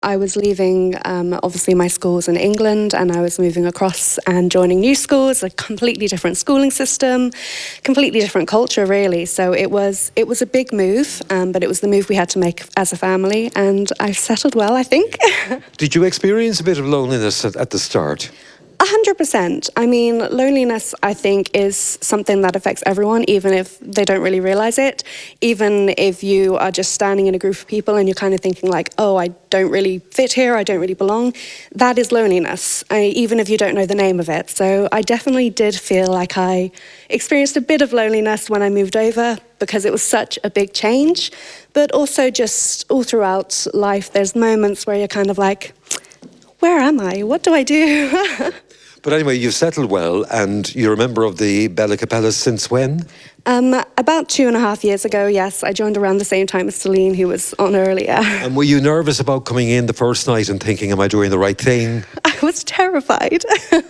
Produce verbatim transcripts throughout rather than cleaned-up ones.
I was leaving, um, obviously, my schools in England, and I was moving across and joining new schools, a completely different schooling system, completely different culture, really. So it was it was a big move, um, but it was the move we had to make as a family, and I settled well, I think. Did you experience a bit of loneliness at, at the start? A hundred percent. I mean, loneliness, I think, is something that affects everyone, even if they don't really realize it. Even if you are just standing in a group of people and you're kind of thinking like, oh, I don't really fit here, I don't really belong. That is loneliness, I, even if you don't know the name of it. So I definitely did feel like I experienced a bit of loneliness when I moved over because it was such a big change. But also just all throughout life, there's moments where you're kind of like, where am I? What do I do? But anyway, you've settled well, and you're a member of the Bella Capellas since when? Um, about two and a half years ago, yes. I joined around the same time as Celine, who was on earlier. And were you nervous about coming in the first night and thinking, am I doing the right thing? I was terrified.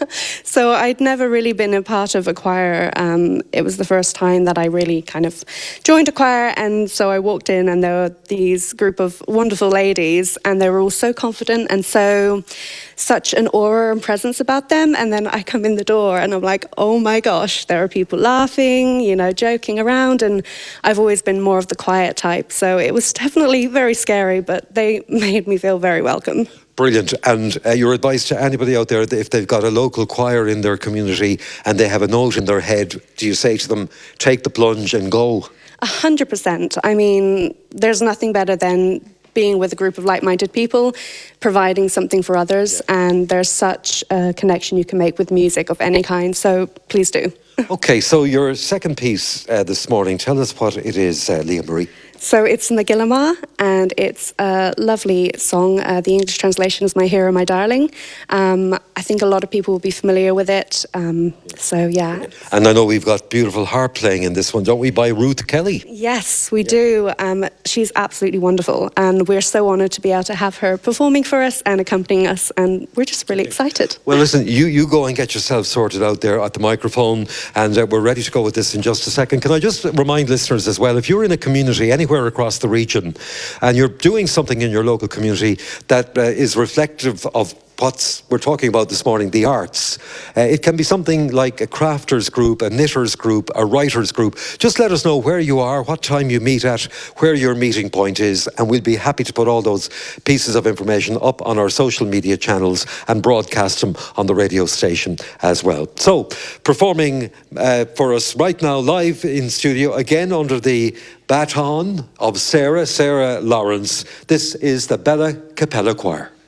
So I'd never really been a part of a choir. Um, it was the first time that I really kind of joined a choir, and so I walked in and there were these group of wonderful ladies, and they were all so confident and so such an aura and presence about them. And then I come in the door and I'm like, oh my gosh, there are people laughing, you know, joking around, and I've always been more of the quiet type. So it was definitely very scary, but they made me feel very welcome. Brilliant. And uh, your advice to anybody out there, that if they've got a local choir in their community and they have a note in their head, do you say to them, take the plunge and go? A hundred percent. I mean, there's nothing better than being with a group of like-minded people, providing something for others, and there's such a connection you can make with music of any kind, so please do. Okay, so your second piece uh, this morning, tell us what it is, uh, Leah Marie. So it's Magillamah, and it's a lovely song. Uh, the English translation is My Hero, My Darling. Um, I think a lot of people will be familiar with it. Um, so, yeah. And I know we've got beautiful harp playing in this one, don't we, by Ruth Kelly? Yes, we yeah. do. Um, she's absolutely wonderful, and we're so honoured to be able to have her performing for us and accompanying us, and we're just really excited. Well, listen, you, you go and get yourself sorted out there at the microphone, and uh, we're ready to go with this in just a second. Can I just remind listeners as well, if you're in a community, anywhere across the region, and you're doing something in your local community that uh, is reflective of what we're talking about this morning, the arts. Uh, it can be something like a crafters group, a knitters group, a writers group. Just let us know where you are, what time you meet at, where your meeting point is, and we'll be happy to put all those pieces of information up on our social media channels and broadcast them on the radio station as well. So, performing uh, for us right now, live in studio, again under the baton of Sarah, Sarah Lawrence, this is the Bella Capella Choir.